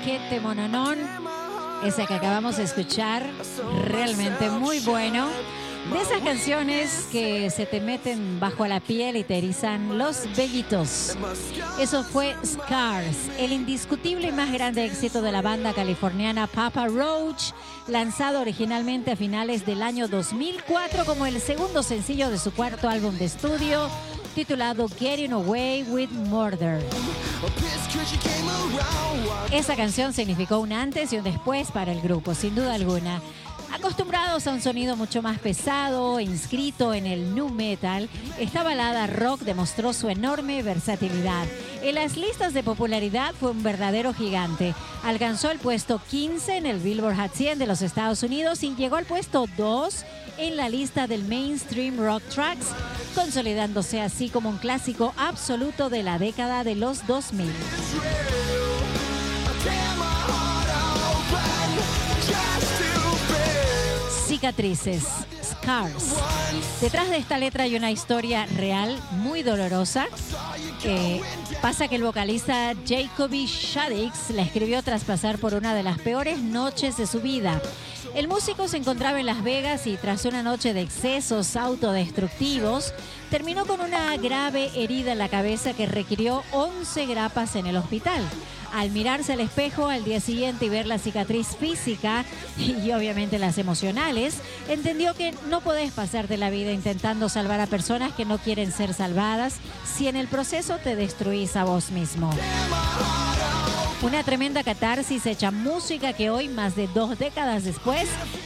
qué temononón ese que acabamos de escuchar, realmente muy bueno. De esas canciones que se te meten bajo la piel y te erizan los vellitos. Eso fue Scars, el indiscutible y más grande éxito de la banda californiana Papa Roach, lanzado originalmente a finales del año 2004 como el segundo sencillo de su cuarto álbum de estudio, titulado Getting Away with Murder. Esa canción significó un antes y un después para el grupo, sin duda alguna. Acostumbrados a un sonido mucho más pesado, inscrito en el nu metal, esta balada rock demostró su enorme versatilidad. En las listas de popularidad fue un verdadero gigante. Alcanzó el puesto 15 en el Billboard Hot 100 de los Estados Unidos y llegó al puesto 2 en la lista del Mainstream Rock Tracks, consolidándose así como un clásico absoluto de la década de los 2000. Cicatrices, Scars. Detrás de esta letra hay una historia real muy dolorosa. Pasa que el vocalista Jacoby Shaddix la escribió tras pasar por una de las peores noches de su vida. El músico se encontraba en Las Vegas y tras una noche de excesos autodestructivos, terminó con una grave herida en la cabeza que requirió 11 grapas en el hospital. Al mirarse al espejo al día siguiente y ver la cicatriz física y obviamente las emocionales, entendió que no podés pasarte la vida intentando salvar a personas que no quieren ser salvadas si en el proceso te destruís a vos mismo. Una tremenda catarsis hecha música que hoy, más de 2 décadas después,